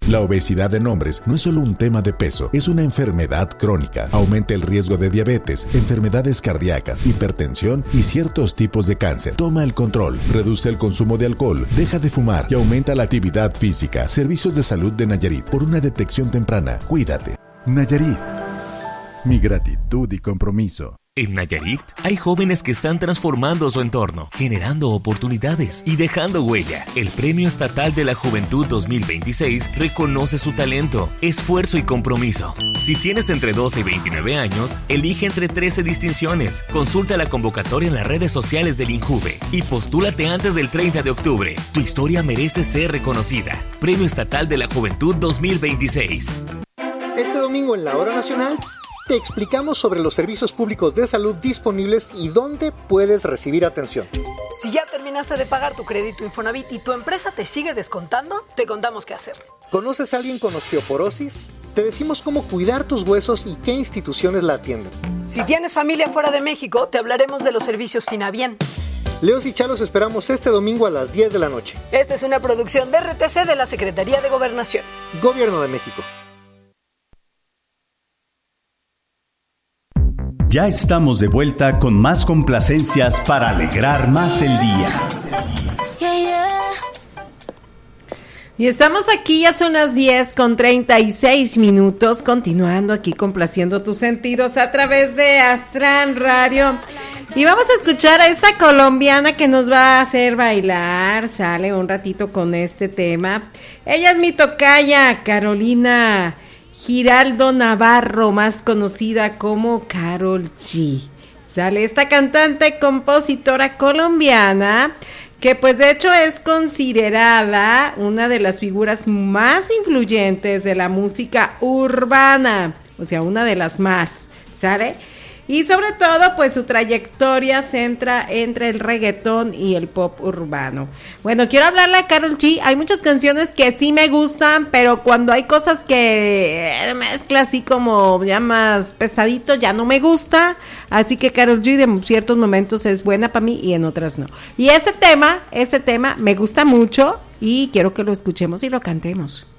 La obesidad en hombres no es solo un tema de peso, es una enfermedad crónica. Aumenta el riesgo de diabetes, enfermedades cardíacas, hipertensión y ciertos tipos de cáncer. Toma el control, reduce el consumo de alcohol, deja de fumar y aumenta la actividad física. Servicios de Salud de Nayarit, por una detección temprana. Cuídate. Nayarit. Mi gratitud y compromiso. En Nayarit hay jóvenes que están transformando su entorno, generando oportunidades y dejando huella. El Premio Estatal de la Juventud 2026 reconoce su talento, esfuerzo y compromiso. Si tienes entre 12 y 29 años, elige entre 13 distinciones. Consulta la convocatoria en las redes sociales del INJUVE y postúlate antes del 30 de octubre. Tu historia merece ser reconocida. Premio Estatal de la Juventud 2026. Este domingo en la Hora Nacional te explicamos sobre los servicios públicos de salud disponibles y dónde puedes recibir atención. Si ya terminaste de pagar tu crédito Infonavit y tu empresa te sigue descontando, te contamos qué hacer. ¿Conoces a alguien con osteoporosis? Te decimos cómo cuidar tus huesos y qué instituciones la atienden. Si tienes familia fuera de México, te hablaremos de los servicios Finabien. Leos y Chalos esperamos este domingo a las 10 de la noche. Esta es una producción de RTC de la Secretaría de Gobernación. Gobierno de México. Ya estamos de vuelta con más complacencias para alegrar más el día. Y estamos aquí, ya son las 10:36, continuando aquí complaciendo tus sentidos a través de Astran Radio. Y vamos a escuchar a esta colombiana que nos va a hacer bailar, sale un ratito con este tema. Ella es mi tocaya, Carolina Giraldo Navarro, más conocida como Karol G. Sale esta cantante, compositora colombiana, que pues de hecho es considerada una de las figuras más influyentes de la música urbana, o sea, una de las más, ¿sale? Y sobre todo, pues su trayectoria se centra entre el reggaetón y el pop urbano. Bueno, quiero hablarle a Karol G. Hay muchas canciones que sí me gustan, pero cuando hay cosas que mezcla así como ya más pesadito, ya no me gusta. Así que Karol G de ciertos momentos es buena para mí y en otras no. Y este tema me gusta mucho y quiero que lo escuchemos y lo cantemos.